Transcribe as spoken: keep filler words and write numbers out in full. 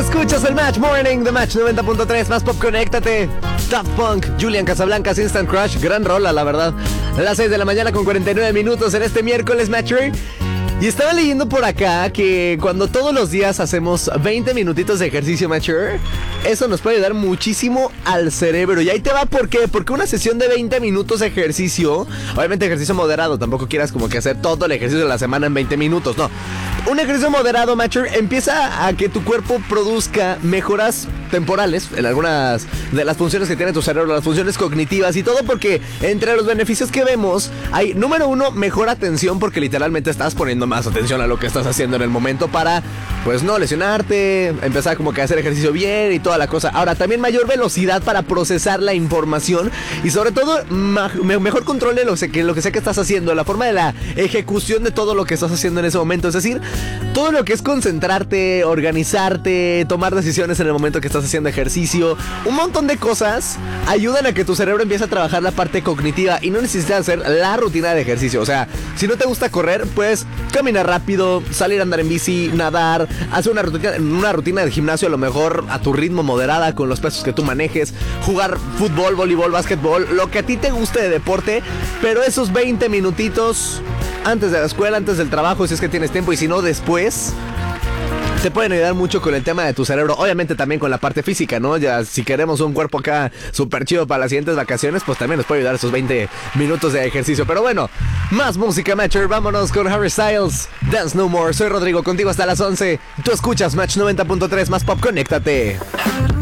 Escuchas el Match Morning de Match noventa punto tres, más pop, conéctate. Daft Punk, Julian Casablancas, Instant Crush, gran rola, la verdad. A las seis de la mañana con cuarenta y nueve minutos en este miércoles, Matcher. Y estaba leyendo por acá que cuando todos los días hacemos veinte minutitos de ejercicio, Matcher, eso nos puede ayudar muchísimo al cerebro. Y ahí te va, ¿por qué? Porque una sesión de veinte minutos de ejercicio, obviamente ejercicio moderado, tampoco quieras como que hacer todo el ejercicio de la semana en veinte minutos, no. Un ejercicio moderado, Matcher, empieza a que tu cuerpo produzca mejoras temporales en algunas de las funciones que tiene tu cerebro, las funciones cognitivas y todo, porque entre los beneficios que vemos hay, número uno, mejor atención, porque literalmente estás poniendo más atención a lo que estás haciendo en el momento para, pues, no lesionarte, empezar como que a hacer ejercicio bien y toda la cosa. Ahora, también mayor velocidad para procesar la información y sobre todo ma- mejor control de lo que, lo que sea que estás haciendo, la forma de la ejecución de todo lo que estás haciendo en ese momento, es decir, todo lo que es concentrarte, organizarte, tomar decisiones en el momento que estás haciendo ejercicio, un montón de cosas ayudan a que tu cerebro empiece a trabajar la parte cognitiva y no necesitas hacer la rutina de ejercicio. O sea, si no te gusta correr, pues caminar rápido, salir a andar en bici, nadar, hacer una rutina, una rutina de gimnasio a lo mejor a tu ritmo, moderada, con los pesos que tú manejes, jugar fútbol, voleibol, básquetbol, lo que a ti te guste de deporte, pero esos veinte minutitos antes de la escuela, antes del trabajo, si es que tienes tiempo, y si no, después, te pueden ayudar mucho con el tema de tu cerebro. Obviamente también con la parte física, ¿no? Ya si queremos un cuerpo acá súper chido para las siguientes vacaciones, pues también nos puede ayudar esos veinte minutos de ejercicio. Pero bueno, más música, Matcher. Vámonos con Harry Styles, Dance No More. Soy Rodrigo, contigo hasta las once. Tú escuchas Match noventa punto tres, más pop, conéctate.